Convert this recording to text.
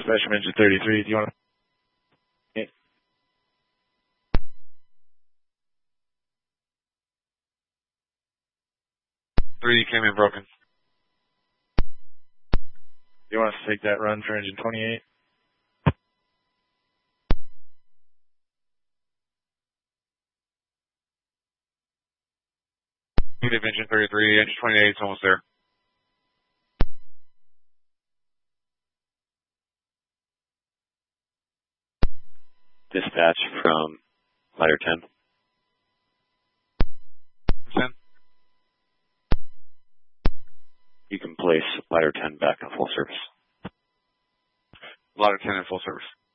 dispatch from engine 33. Do you want to? Yeah. 3 came in broken. Do you want us to take that run for engine 28? Negative engine 33, engine 28 is almost there. Dispatch from ladder 10. 10. You can place ladder 10 back in full service. Ladder 10 in full service.